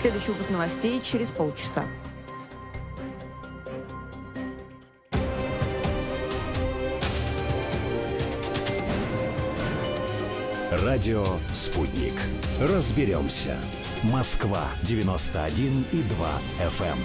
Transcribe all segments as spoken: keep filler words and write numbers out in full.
Следующий выпуск новостей через полчаса. Радио «Спутник». Разберемся. Москва девяносто один и два эф эм.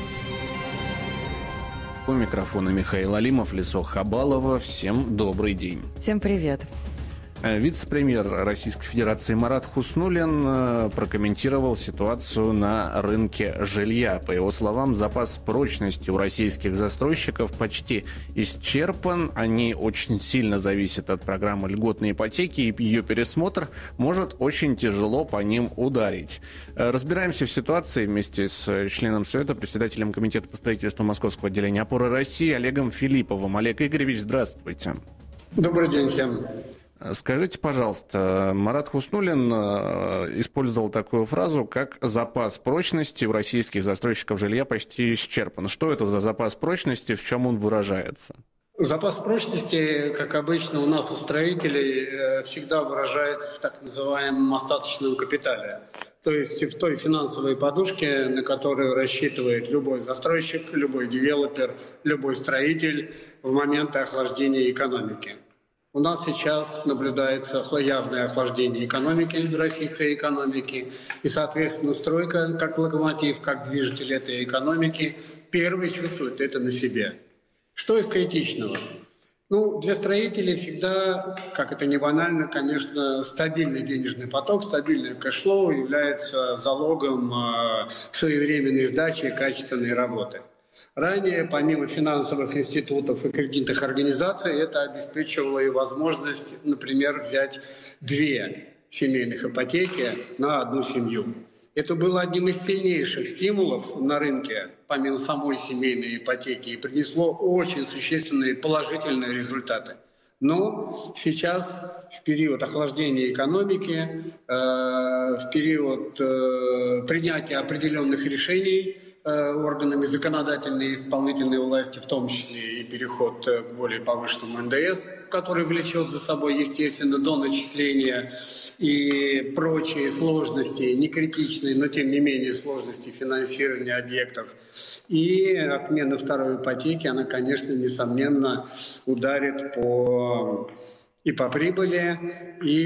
У микрофона Михаил Алимов, Лисо Хабалова. Всем добрый день. Всем привет. Вице-премьер Российской Федерации Марат Хуснуллин прокомментировал ситуацию на рынке жилья. По его словам, запас прочности у российских застройщиков почти исчерпан. Они очень сильно зависят от программы льготной ипотеки, и ее пересмотр может очень тяжело по ним ударить. Разбираемся в ситуации вместе с членом Совета, председателем Комитета по строительству Московского отделения «Опоры России» Олегом Филипповым. Олег Игоревич, здравствуйте. Добрый день всем. Скажите, пожалуйста, Марат Хуснуллин использовал такую фразу, как «запас прочности у российских застройщиков жилья почти исчерпан». Что это за запас прочности, в чем он выражается? Запас прочности, как обычно у нас у строителей, всегда выражается в так называемом остаточном капитале. То есть в той финансовой подушке, на которую рассчитывает любой застройщик, любой девелопер, любой строитель в моменты охлаждения экономики. У нас сейчас наблюдается явное охлаждение экономики, российской экономики, и, соответственно, стройка, как локомотив, как движитель этой экономики, первый чувствует это на себе. Что из критичного? Ну, для строителей всегда, как это не банально, конечно, стабильный денежный поток, стабильное кэшфлоу является залогом э, своевременной сдачи и качественной работы. Ранее, помимо финансовых институтов и кредитных организаций, это обеспечивало и возможность, например, взять две семейных ипотеки на одну семью. Это было одним из сильнейших стимулов на рынке, помимо самой семейной ипотеки, и принесло очень существенные положительные результаты. Но сейчас, в период охлаждения экономики, э, в период э, принятия определенных решений э, органами законодательной и исполнительной власти, в том числе и переход к более повышенному эн дэ эс, который влечет за собой, естественно, доначисления и прочие сложности, не критичные, но тем не менее сложности финансирования объектов. И отмена второй ипотеки, она, конечно, несомненно ударит по, и по прибыли, и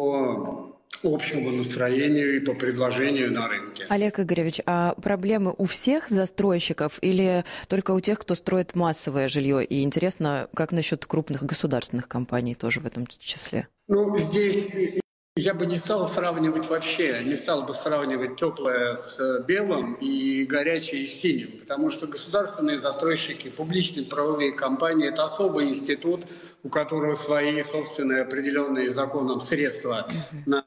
по общему настроению, и по предложению на рынке. Олег Игоревич, а проблемы у всех застройщиков или только у тех, кто строит массовое жилье? И интересно, как насчет крупных государственных компаний тоже в этом числе? Ну, здесь я бы не стал сравнивать вообще, не стал бы сравнивать теплое с белым и горячее с синим, потому что государственные застройщики, публичные правовые компании – это особый институт, у которого свои собственные определенные законом средства на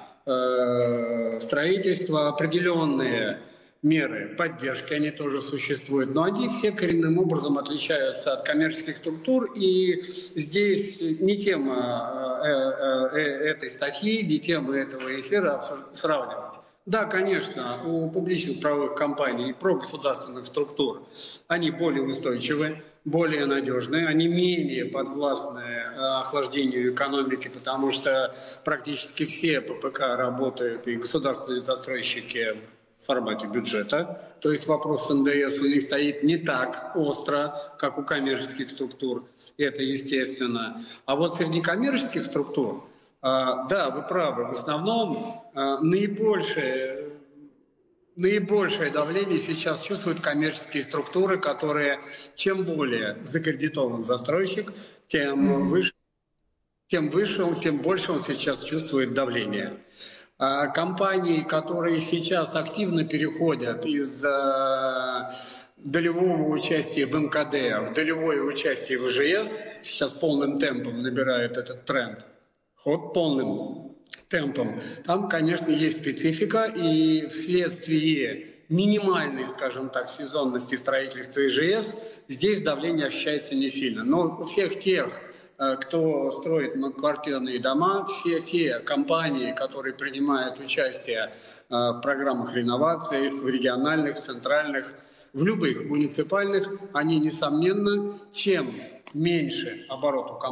э, строительство, определенные меры поддержки, они тоже существуют, но они все коренным образом отличаются от коммерческих структур, и здесь не тема э, э, этой статьи, не тема этого эфира сравнивать. Да, конечно, у публичных правовых компаний и прогосударственных структур они более устойчивы, более надежные, они менее подвластны охлаждению экономики, потому что практически все пэ пэ ка работают, и государственные застройщики в формате бюджета. То есть вопрос эн дэ эс у них стоит не так остро, как у коммерческих структур. Это естественно. А вот среди коммерческих структур, да, вы правы, в основном наибольшее, наибольшее давление сейчас чувствуют коммерческие структуры, которые чем более закредитован застройщик, тем выше, тем выше, тем больше он сейчас чувствует давление. Компании, которые сейчас активно переходят из э, долевого участия в эм ка дэ в долевое участие в и жэ эс, сейчас полным темпом набирают этот тренд, ход полным темпом, там, конечно, есть специфика, и вследствие минимальной, скажем так, сезонности строительства и жэ эс здесь давление ощущается не сильно. Но у всех тех, кто строит многоквартирные дома, все те компании, которые принимают участие в программах реновации, в региональных, в центральных, в любых муниципальных, они, несомненно, чем меньше обороту компании,